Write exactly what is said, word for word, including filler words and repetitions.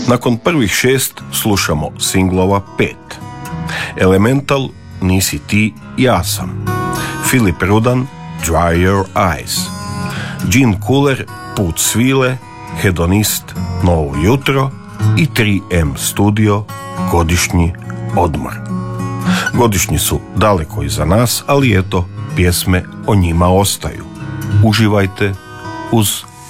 Nakon prvih šest slušamo singlova pet. Elemental, Nisi ti, ja sam. Filip Rudan, Dry Your Eyes. Gene Cooler, Put svile, Hedonist, Novo jutro i tri em Studio, Godišnji odmor. Godišnji su daleko iza nas, ali eto, pjesme o njima ostaju. Uživajte uz